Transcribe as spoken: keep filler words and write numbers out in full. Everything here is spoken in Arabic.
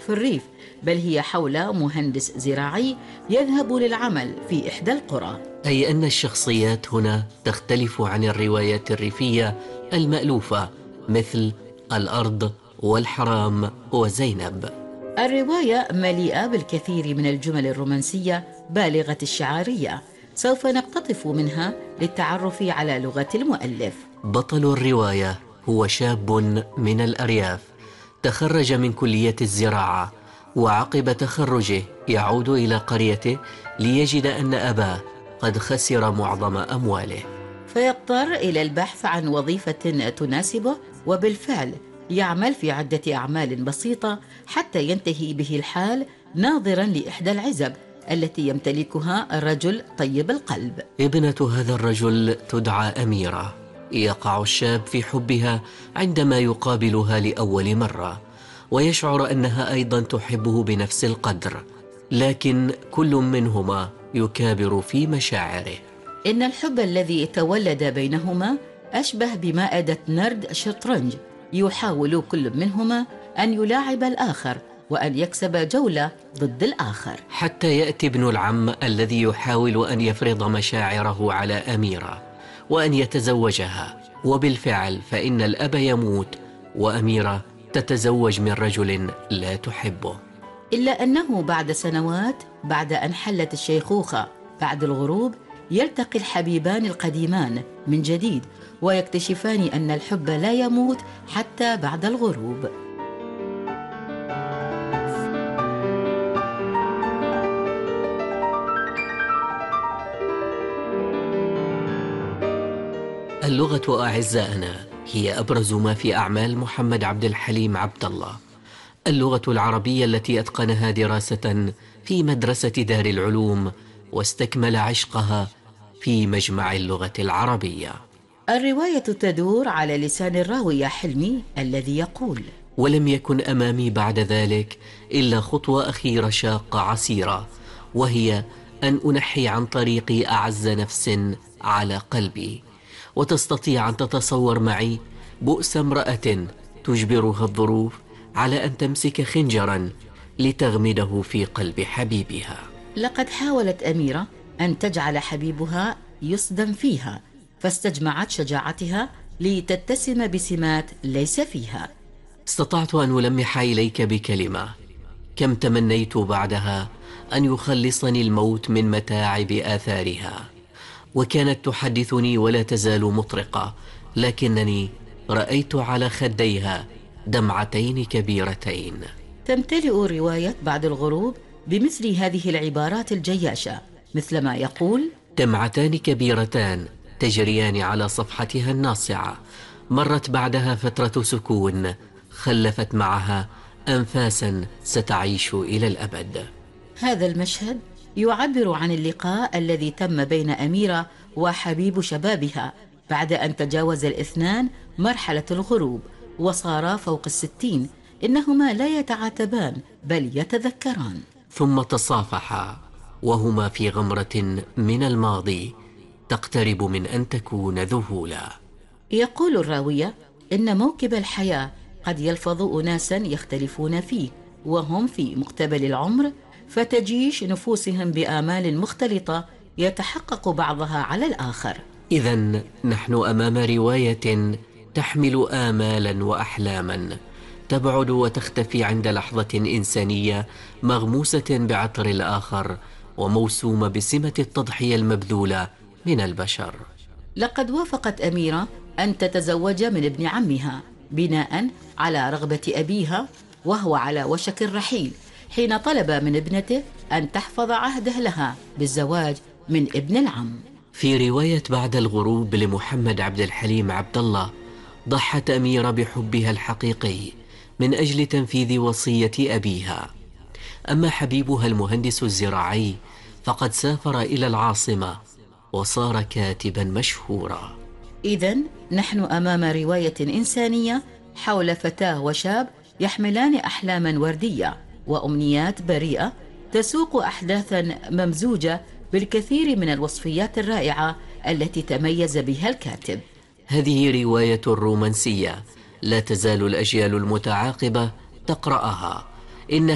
في الريف، بل هي حول مهندس زراعي يذهب للعمل في إحدى القرى. أي أن الشخصيات هنا تختلف عن الروايات الريفية المألوفة مثل الأرض والحرام وزينب. الرواية مليئة بالكثير من الجمل الرومانسية بالغة الشعارية، سوف نقتطف منها للتعرف على لغة المؤلف. بطل الرواية هو شاب من الأرياف تخرج من كلية الزراعة، وعقب تخرجه يعود إلى قريته ليجد أن أباه قد خسر معظم أمواله، فيضطر إلى البحث عن وظيفة تناسبه، وبالفعل يعمل في عدة أعمال بسيطة حتى ينتهي به الحال ناظراً لإحدى العزب التي يمتلكها الرجل طيب القلب. ابنة هذا الرجل تدعى أميرة. يقع الشاب في حبها عندما يقابلها لأول مرة، ويشعر أنها أيضا تحبه بنفس القدر، لكن كل منهما يكابر في مشاعره. إن الحب الذي تولد بينهما أشبه بمائدة نرد شطرنج، يحاول كل منهما أن يلاعب الآخر وأن يكسب جولة ضد الآخر، حتى يأتي ابن العم الذي يحاول أن يفرض مشاعره على أميرة وأن يتزوجها، وبالفعل فإن الأب يموت وأميرة تتزوج من رجل لا تحبه. إلا أنه بعد سنوات، بعد أن حلت الشيخوخة بعد الغروب، يلتقي الحبيبان القديمان من جديد ويكتشفان أن الحب لا يموت حتى بعد الغروب. اللغة أعزائنا هي أبرز ما في أعمال محمد عبد الحليم عبد الله. اللغة العربية التي أتقنها دراسة في مدرسة دار العلوم واستكمل عشقها في مجمع اللغة العربية. الرواية تدور على لسان الراوي حلمي الذي يقول: ولم يكن أمامي بعد ذلك إلا خطوة أخيرة شاقة عسيرة، وهي أن أنحي عن طريقي أعز نفس على قلبي. وتستطيع أن تتصور معي بؤس امرأة تجبرها الظروف على أن تمسك خنجرا لتغمده في قلب حبيبها. لقد حاولت أميرة أن تجعل حبيبها يصدم فيها، فاستجمعت شجاعتها لتتسم بسمات ليس فيها. استطعت أن ألمح إليك بكلمة: كم تمنيت بعدها أن يخلصني الموت من متاعب آثارها. وكانت تحدثني ولا تزال مطرقة، لكنني رأيت على خديها دمعتين كبيرتين. تمتلئ رواية بعد الغروب بمثل هذه العبارات الجياشة، مثلما يقول: دمعتان كبيرتان تجريان على صفحتها الناصعة، مرت بعدها فترة سكون خلفت معها أنفاسا ستعيش إلى الأبد. هذا المشهد يعبر عن اللقاء الذي تم بين أميرة وحبيب شبابها بعد أن تجاوز الاثنان مرحلة الغروب وصارا فوق الستين. إنهما لا يتعاتبان بل يتذكران. ثم تصافحا وهما في غمرة من الماضي تقترب من أن تكون ذهولا. يقول الراوية إن موكب الحياة قد يلفظ أناسا يختلفون فيه وهم في مقتبل العمر، فتجيش نفوسهم بآمال مختلطة يتحقق بعضها على الآخر. إذن نحن أمام رواية تحمل آمالا وأحلاما تبعد وتختفي عند لحظة إنسانية مغموسة بعطر الآخر وموسومة بسمة التضحية المبذولة من البشر. لقد وافقت أميرة أن تتزوج من ابن عمها بناء على رغبة أبيها، وهو على وشك الرحيل حين طلب من ابنته أن تحفظ عهده لها بالزواج من ابن العم. في رواية بعد الغروب لمحمد عبد الحليم عبد الله، ضحت أميرة بحبها الحقيقي من أجل تنفيذ وصية أبيها. أما حبيبها المهندس الزراعي فقد سافر إلى العاصمة وصار كاتبا مشهورا. إذن نحن أمام رواية إنسانية حول فتاة وشاب يحملان أحلاما وردية وأمنيات بريئة تسوق أحداثا ممزوجة بالكثير من الوصفيات الرائعة التي تميز بها الكاتب. هذه رواية رومانسية لا تزال الأجيال المتعاقبة تقرأها. إن